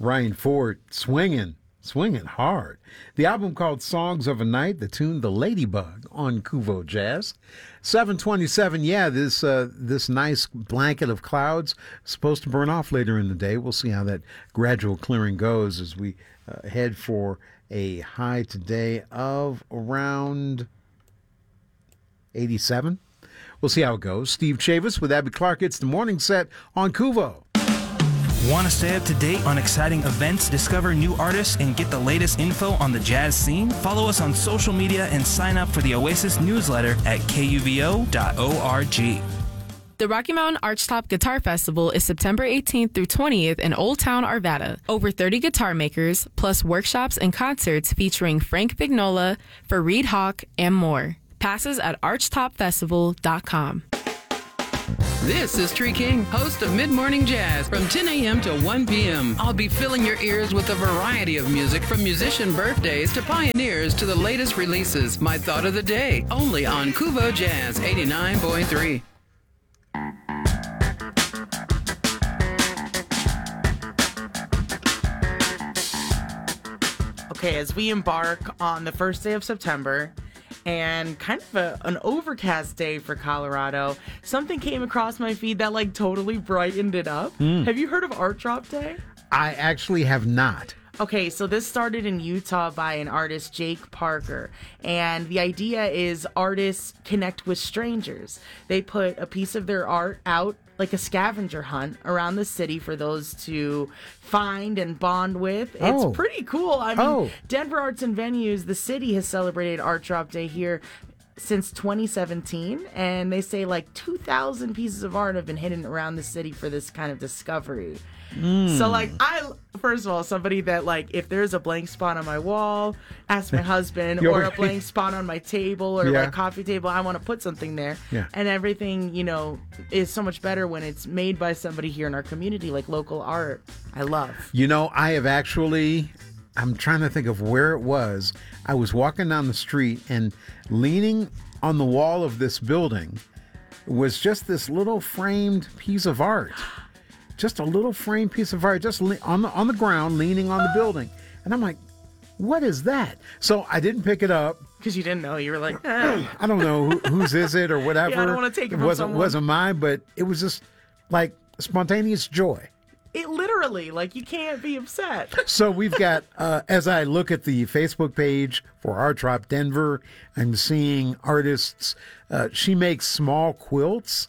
Ryan Ford swinging hard. The album called Songs of a Night, the tune The Ladybug on Kuvo Jazz. 727, yeah, this nice blanket of clouds supposed to burn off later in the day. We'll see how that gradual clearing goes as we head for a high today of around 87. We'll see how it goes. Steve Chavis with Abby Clark. It's the morning set on Kuvo. Want to stay up to date on exciting events, discover new artists, and get the latest info on the jazz scene? Follow us on social media and sign up for the Oasis newsletter at kuvo.org. The Rocky Mountain Archtop Guitar Festival is September 18th through 20th in Old Town, Arvada. Over 30 guitar makers, plus workshops and concerts featuring Frank Vignola, Fareed Hawk, and more. Passes at archtopfestival.com. This is Tree King, host of Mid Morning Jazz from 10 a.m. to 1 p.m. I'll be filling your ears with a variety of music from musician birthdays to pioneers to the latest releases. My thought of the day, only on Kuvo Jazz 89.3. Okay, as we embark on the first day of September, and kind of an overcast day for Colorado, something came across my feed that totally brightened it up. Have you heard of Art Drop Day? I actually have not. Okay, so this started in Utah by an artist, Jake Parker. And the idea is artists connect with strangers. They put a piece of their art out like a scavenger hunt around the city for those to find and bond with. It's pretty cool. I mean, Denver Arts and Venues, the city has celebrated Art Drop Day here since 2017, and they say 2,000 pieces of art have been hidden around the city for this kind of discovery. So first of all, somebody that if there's a blank spot on my wall, ask my husband, or a blank spot on my table or coffee table, I want to put something there. Yeah. And everything, is so much better when it's made by somebody here in our community, like local art. I love. I have actually, I'm trying to think of where it was. I was walking down the street and leaning on the wall of this building was just this little framed piece of art. Just a little framed piece of art, just on the ground, leaning on the building. And I'm like, what is that? So I didn't pick it up. Because you didn't know. You were like, eh. I don't know whose is it or whatever. Yeah, I don't want to take it from someone. It wasn't mine, but it was just spontaneous joy. It literally, you can't be upset. So we've got, as I look at the Facebook page for Art Drop Denver, I'm seeing artists. She makes small quilts,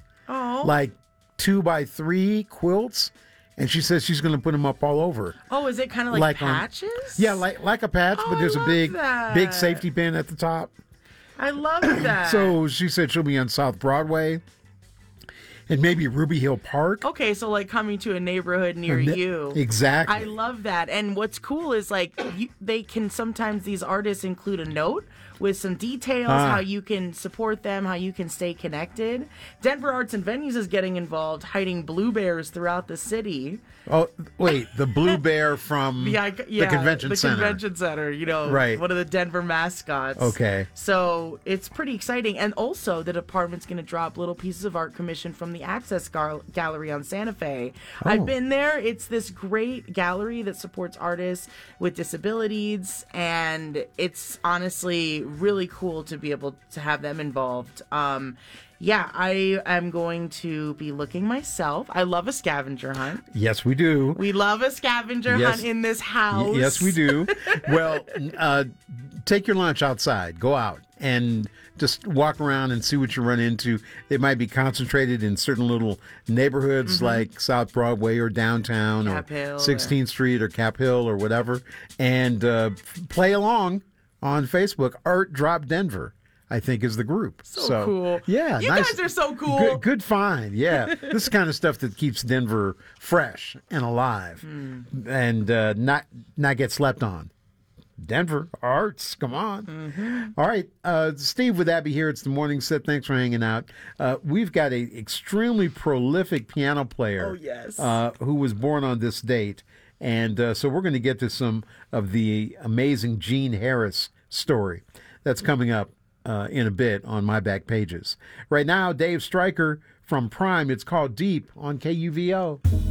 2x3 quilts, and she says she's going to put them up all over. Oh, is it kind of like patches? Yeah, like a patch, but there's a big safety pin at the top. I love that. So she said she'll be on South Broadway and maybe Ruby Hill Park. Okay, so coming to a neighborhood near you. Exactly. I love that. And what's cool is they can sometimes, these artists include a note with some details, how you can support them, how you can stay connected. Denver Arts and Venues is getting involved, hiding blue bears throughout the city. Oh, wait, the blue bear from the convention center. The convention center, right. One of the Denver mascots. Okay. So it's pretty exciting. And also, the department's going to drop little pieces of art commissioned from the Access Gallery on Santa Fe. Oh. I've been there. It's this great gallery that supports artists with disabilities, and it's honestly really cool to be able to have them involved. I am going to be looking myself. I love a scavenger hunt. Yes, we do. We love a scavenger hunt in this house. Yes, we do. Well, take your lunch outside. Go out and just walk around and see what you run into. It might be concentrated in certain little neighborhoods like South Broadway or downtown Cap or Hill 16th Street or Cap Hill or whatever. And play along on Facebook. Art Drop Denver, I think, is the group. So cool. Yeah. You guys are so cool. Good find. Yeah. This is the kind of stuff that keeps Denver fresh and alive and not get slept on. Denver Arts, come on. All right. Steve with Abby here. It's the morning set. Thanks for hanging out. We've got a extremely prolific piano player who was born on this date. And so we're going to get to some of the amazing Gene Harris story that's coming up in a bit on my back pages. Right now, Dave Stryker from Prime. It's called Deep on KUVO.